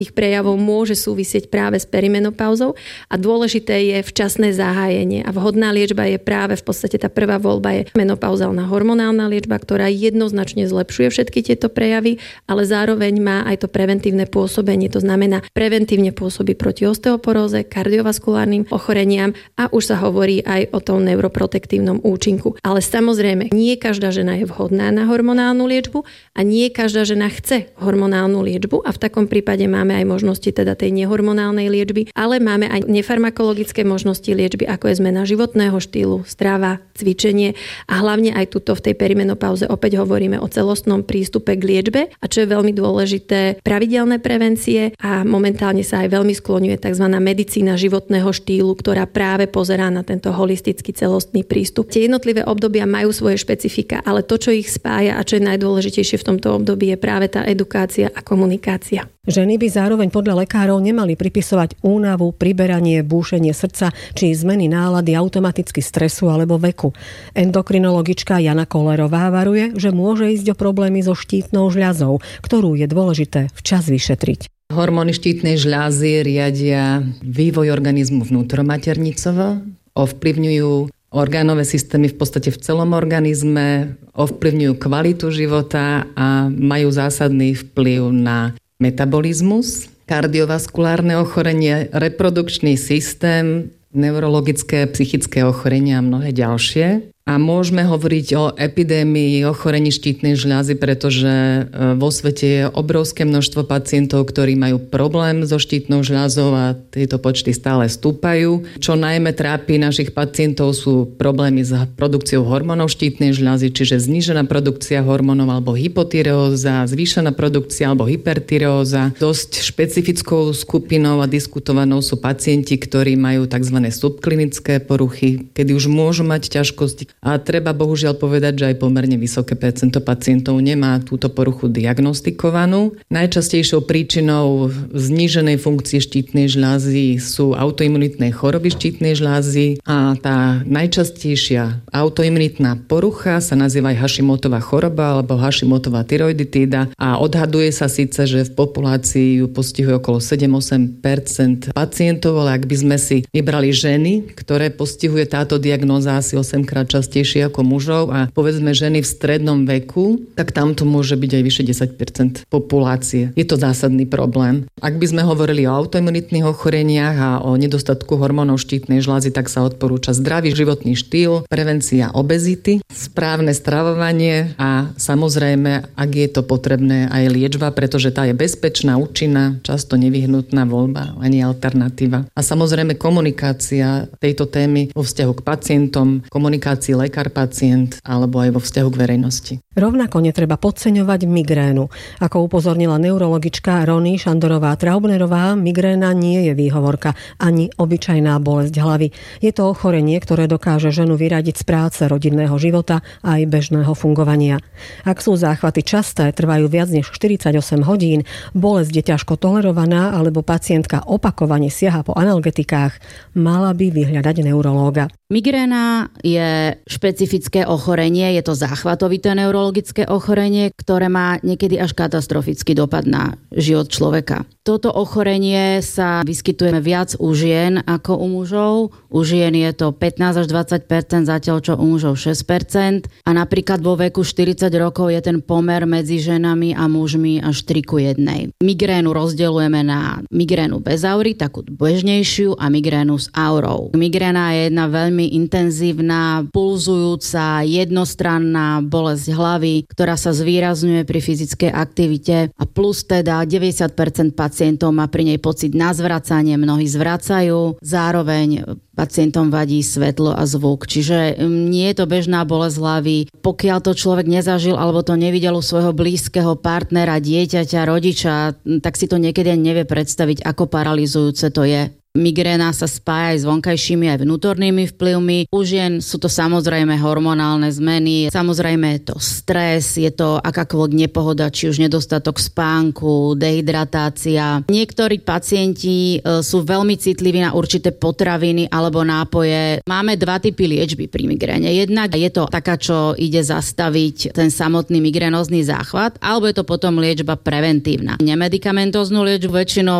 ich prejavov môže súvisieť práve s perimenopauzou a dôležité je včasné zahájenie. A vhodná liečba je práve v podstate tá prvá voľba je menopauzálna hormonálna liečba, ktorá jednoznačne zlepšuje všetky tieto prejavy, ale zároveň má aj to preventívne pôsobenie. To znamená, preventívne pôsobí proti osteoporóze, kardiovaskulárnym ochoreniam a už sa hovorí aj o tom neuroprotektívnom účinku. Ale samozrejme, nie každá žena je vhodná na hormonálnu liečbu a nie každá žena chce hormonálnu liečbu a v takom prípade máme aj možnosti teda tej nehormonálnej liečby, ale máme aj nefarmakologické možnosti liečby, ako je zmena životného štýlu, strava, cvičenie a hlavne aj tuto v tej perimenopauze opäť hovoríme o celostnom prístupe k liečbe a čo je veľmi dôležité, pravidelné prevencie a momentálne sa aj veľmi skloňuje tzv. Medicína životného štýlu, ktorá práve pozerá na tento holistický celostný prístup. Tie jednotlivé obdobia majú svoje špecifika, ale to, čo ich spája a čo je najdôležitejšie v tomto období, je práve tá edukácia a komunikácia. Ženy by zároveň podľa lekárov nemali pripisovať únavu, priberanie, búšenie srdca či zmeny nálady automaticky stresu alebo veku. Endokrinologička Jana Kolerová varuje, že môže ísť o problémy so štítnou žľazou, ktorú je dôležité včas vyšetriť. Hormóny štítnej žľazy riadia vývoj organizmu vnútromaternicovo, ovplyvňujú orgánové systémy v podstate v celom organizme, ovplyvňujú kvalitu života a majú zásadný vplyv na metabolizmus, kardiovaskulárne ochorenie, reprodukčný systém, neurologické, psychické ochorenia a mnohé ďalšie. A môžeme hovoriť o epidémii ochorení štítnej žľazy, pretože vo svete je obrovské množstvo pacientov, ktorí majú problém so štítnou žľazou a tieto počty stále stúpajú. Čo najmä trápi našich pacientov sú problémy s produkciou hormónov štítnej žľazy, čiže znížená produkcia hormónov alebo hypotyreóza, zvýšená produkcia alebo hypertyreóza. Dosť špecifickou skupinou a diskutovanou sú pacienti, ktorí majú tzv. Subklinické poruchy, kedy už môžu mať ťažkosti. A treba bohužiaľ povedať, že aj pomerne vysoké percento pacientov nemá túto poruchu diagnostikovanú. Najčastejšou príčinou zníženej funkcie štítnej žľazy sú autoimunitné choroby štítnej žľazy a tá najčastejšia autoimunitná porucha sa nazýva aj Hashimotová choroba alebo Hashimotová tyroiditída a odhaduje sa síce, že v populácii ju postihuje okolo 7-8% pacientov, ale ak by sme si vybrali ženy, ktoré postihuje táto diagnóza asi 8-krát častejšie ako mužov a povedzme ženy v strednom veku, tak tam to môže byť aj vyše 10% populácie. Je to zásadný problém. Ak by sme hovorili o autoimunitných ochoreniach a o nedostatku hormónov štítnej žľazy, tak sa odporúča zdravý životný štýl, prevencia obezity, správne stravovanie a samozrejme, ak je to potrebné, aj liečba, pretože tá je bezpečná, účinná, často nevyhnutná voľba, ani alternatíva. A samozrejme komunikácia tejto témy vo vzťahu k pacientom, komunikácii lekár-pacient alebo aj vo vzťahu k verejnosti. Rovnako netreba podceňovať migrénu. Ako upozornila neurologička Rony Šandorová-Traubnerová, migréna nie je výhovorka ani obyčajná bolesť hlavy. Je to ochorenie, ktoré dokáže ženu vyradiť z práce, rodinného života a aj bežného fungovania. Ak sú záchvaty časté, trvajú viac než 48 hodín, bolesť je ťažko tolerovaná alebo pacientka opakovane siaha po analgetikách, mala by vyhľadať neurológa. Migréna je špecifické ochorenie, je to záchvatovité neurologické ochorenie, ktoré má niekedy až katastrofický dopad na život človeka. Toto ochorenie sa vyskytuje viac u žien ako u mužov. U žien je to 15 až 20%, zatiaľ čo u mužov 6%. A napríklad vo veku 40 rokov je ten pomer medzi ženami a mužmi až 3:1. Migrénu rozdeľujeme na migrénu bez aury, takú bežnejšiu, a migrénu s aurou. Migréna je jedna veľmi intenzívna, pulzujúca, jednostranná bolesť hlavy, ktorá sa zvýrazňuje pri fyzickej aktivite a plus teda 90% pacientov má pri nej pocit na zvracanie, mnohí zvracajú, zároveň pacientom vadí svetlo a zvuk. Čiže nie je to bežná bolesť hlavy. Pokiaľ to človek nezažil alebo to nevidel u svojho blízkeho partnera, dieťaťa, rodiča, tak si to niekedy nevie predstaviť, ako paralyzujúce to je. Migréna sa spája aj s vonkajšími aj vnútornými vplyvmi. U žien sú to samozrejme hormonálne zmeny, samozrejme je to stres, je to akákoľvek nepohoda, či už nedostatok spánku, dehydratácia. Niektorí pacienti sú veľmi citliví na určité potraviny alebo nápoje. Máme dva typy liečby pri migréne. Jednak je to taká, čo ide zastaviť ten samotný migrénózny záchvat, alebo je to potom liečba preventívna. Nemedikamentóznu liečbu väčšinou